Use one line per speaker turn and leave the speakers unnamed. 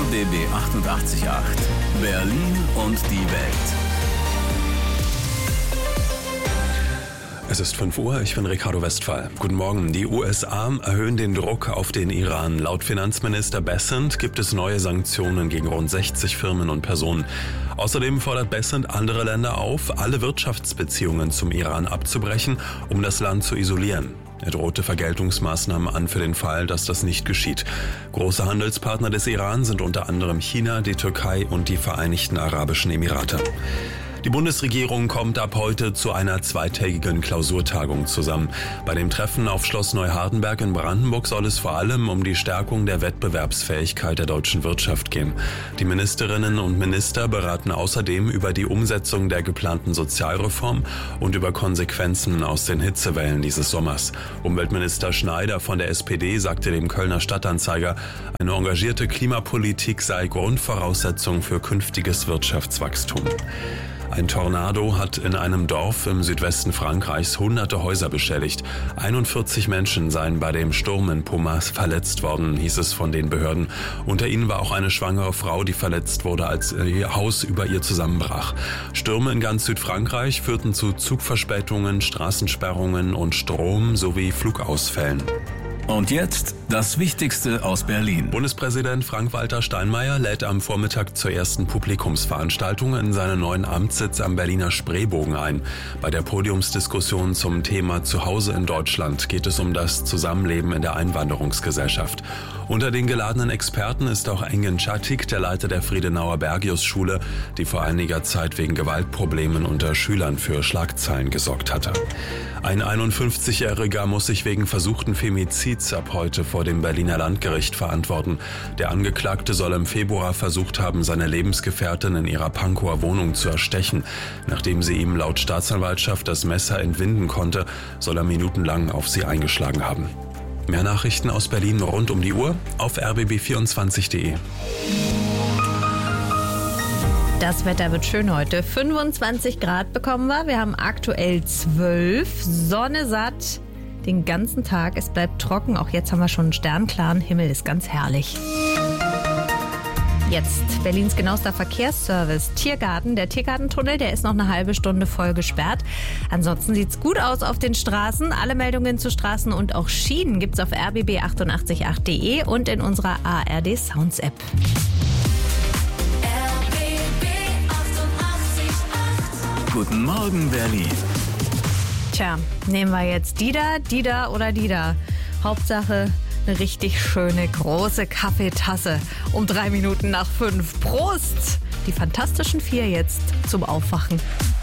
RBB 88.8 Berlin und die Welt.
Es ist 5 Uhr, ich bin Ricardo Westphal. Guten Morgen. Die USA erhöhen den Druck auf den Iran. Laut Finanzminister Bessent gibt es neue Sanktionen gegen rund 60 Firmen und Personen. Außerdem fordert Bessent andere Länder auf, alle Wirtschaftsbeziehungen zum Iran abzubrechen, um das Land zu isolieren. Er drohte Vergeltungsmaßnahmen an für den Fall, dass das nicht geschieht. Große Handelspartner des Iran sind unter anderem China, die Türkei und die Vereinigten Arabischen Emirate. Die Bundesregierung kommt ab heute zu einer zweitägigen Klausurtagung zusammen. Bei dem Treffen auf Schloss Neuhardenberg in Brandenburg soll es vor allem um die Stärkung der Wettbewerbsfähigkeit der deutschen Wirtschaft gehen. Die Ministerinnen und Minister beraten außerdem über die Umsetzung der geplanten Sozialreform und über Konsequenzen aus den Hitzewellen dieses Sommers. Umweltminister Schneider von der SPD sagte dem Kölner Stadtanzeiger, eine engagierte Klimapolitik sei Grundvoraussetzung für künftiges Wirtschaftswachstum. Ein Tornado hat in einem Dorf im Südwesten Frankreichs hunderte Häuser beschädigt. 41 Menschen seien bei dem Sturm in Pomas verletzt worden, hieß es von den Behörden. Unter ihnen war auch eine schwangere Frau, die verletzt wurde, als ihr Haus über ihr zusammenbrach. Stürme in ganz Südfrankreich führten zu Zugverspätungen, Straßensperrungen und Strom- sowie Flugausfällen.
Und jetzt das Wichtigste aus Berlin.
Bundespräsident Frank-Walter Steinmeier lädt am Vormittag zur ersten Publikumsveranstaltung in seinen neuen Amtssitz am Berliner Spreebogen ein. Bei der Podiumsdiskussion zum Thema Zuhause in Deutschland geht es um das Zusammenleben in der Einwanderungsgesellschaft. Unter den geladenen Experten ist auch Engin Çatik, der Leiter der Friedenauer Bergius-Schule, die vor einiger Zeit wegen Gewaltproblemen unter Schülern für Schlagzeilen gesorgt hatte. Ein 51-Jähriger muss sich wegen versuchten Femizids ab heute vor dem Berliner Landgericht verantworten. Der Angeklagte soll im Februar versucht haben, seine Lebensgefährtin in ihrer Pankower Wohnung zu erstechen. Nachdem sie ihm laut Staatsanwaltschaft das Messer entwinden konnte, soll er minutenlang auf sie eingeschlagen haben. Mehr Nachrichten aus Berlin rund um die Uhr auf rbb24.de.
Das Wetter wird schön heute. 25 Grad bekommen wir. Wir haben aktuell 12. Sonne satt den ganzen Tag. Es bleibt trocken. Auch jetzt haben wir schon einen sternklaren Himmel. Ist ganz herrlich. Jetzt Berlins genauester Verkehrsservice. Tiergarten. Der Tiergartentunnel, der ist noch eine halbe Stunde voll gesperrt. Ansonsten sieht's gut aus auf den Straßen. Alle Meldungen zu Straßen und auch Schienen gibt's auf rbb888.de und in unserer ARD Sounds App.
Guten Morgen, Berlin.
Tja, nehmen wir jetzt Dida oder Dida. Hauptsache eine richtig schöne große Kaffeetasse um 3 Minuten nach 5. Prost! Die Fantastischen 4 jetzt zum Aufwachen.